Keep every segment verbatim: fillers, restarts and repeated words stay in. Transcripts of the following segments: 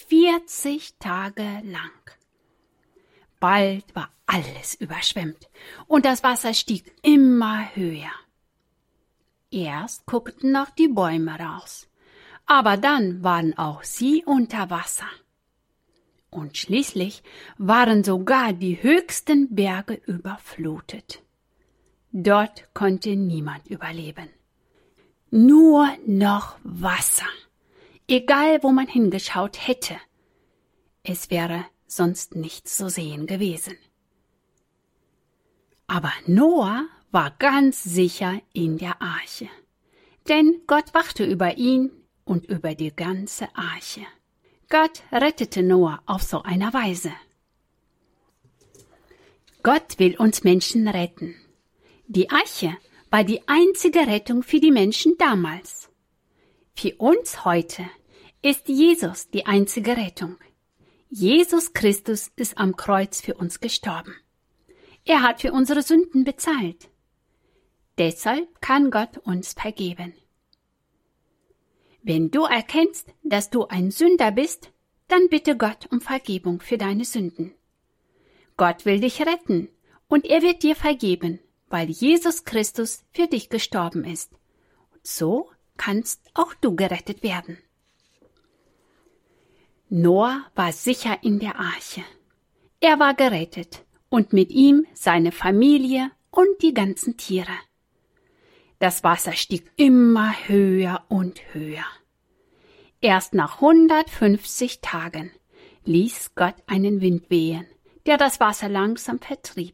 vierzig Tage lang. Bald war alles überschwemmt und das Wasser stieg immer höher. Erst guckten noch die Bäume raus, aber dann waren auch sie unter Wasser. Und schließlich waren sogar die höchsten Berge überflutet. Dort konnte niemand überleben. Nur noch Wasser, egal wo man hingeschaut hätte. Es wäre sonst nichts zu sehen gewesen. Aber Noah war ganz sicher in der Arche, denn Gott wachte über ihn und über die ganze Arche. Gott rettete Noah auf so eine Weise. Gott will uns Menschen retten. Die Arche war die einzige Rettung für die Menschen damals. Für uns heute ist Jesus die einzige Rettung. Jesus Christus ist am Kreuz für uns gestorben. Er hat für unsere Sünden bezahlt. Deshalb kann Gott uns vergeben. Wenn du erkennst, dass du ein Sünder bist, dann bitte Gott um Vergebung für deine Sünden. Gott will dich retten und er wird dir vergeben, weil Jesus Christus für dich gestorben ist. Und so kannst auch du gerettet werden. Noah war sicher in der Arche. Er war gerettet und mit ihm seine Familie und die ganzen Tiere. Das Wasser stieg immer höher und höher. Erst nach hundertfünfzig Tagen ließ Gott einen Wind wehen, der das Wasser langsam vertrieb.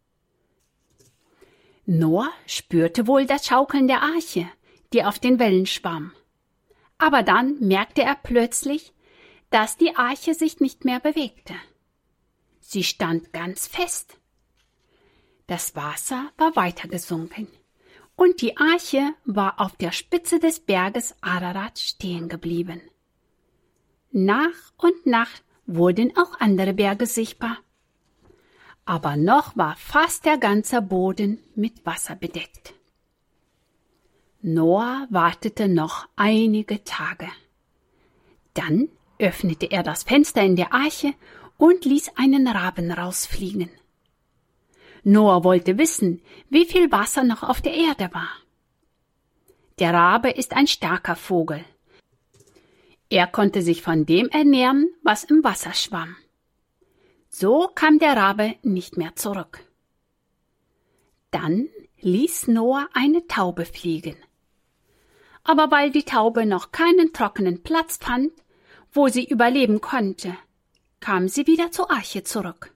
Noah spürte wohl das Schaukeln der Arche, die auf den Wellen schwamm. Aber dann merkte er plötzlich, dass die Arche sich nicht mehr bewegte. Sie stand ganz fest. Das Wasser war weiter gesunken und die Arche war auf der Spitze des Berges Ararat stehen geblieben. Nach und nach wurden auch andere Berge sichtbar. Aber noch war fast der ganze Boden mit Wasser bedeckt. Noah wartete noch einige Tage. Dann öffnete er das Fenster in der Arche und ließ einen Raben rausfliegen. Noah wollte wissen, wie viel Wasser noch auf der Erde war. Der Rabe ist ein starker Vogel. Er konnte sich von dem ernähren, was im Wasser schwamm. So kam der Rabe nicht mehr zurück. Dann ließ Noah eine Taube fliegen. Aber weil die Taube noch keinen trockenen Platz fand, wo sie überleben konnte, kam sie wieder zur Arche zurück.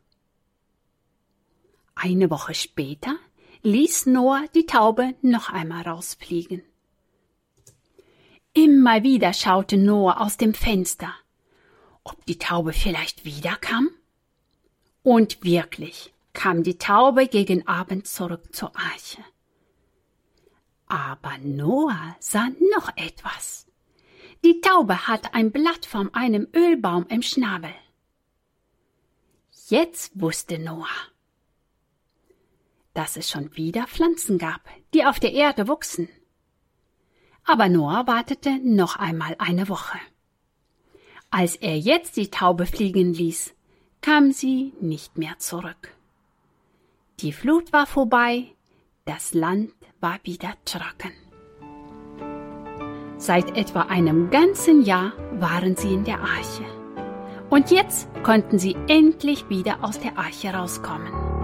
Eine Woche später ließ Noah die Taube noch einmal rausfliegen. Immer wieder schaute Noah aus dem Fenster, ob die Taube vielleicht wiederkam. Und wirklich kam die Taube gegen Abend zurück zur Arche. Aber Noah sah noch etwas. Die Taube hatte ein Blatt von einem Ölbaum im Schnabel. Jetzt wusste Noah, dass es schon wieder Pflanzen gab, die auf der Erde wuchsen. Aber Noah wartete noch einmal eine Woche. Als er jetzt die Taube fliegen ließ, kam sie nicht mehr zurück. Die Flut war vorbei, das Land war wieder trocken. Seit etwa einem ganzen Jahr waren sie in der Arche. Und jetzt konnten sie endlich wieder aus der Arche rauskommen.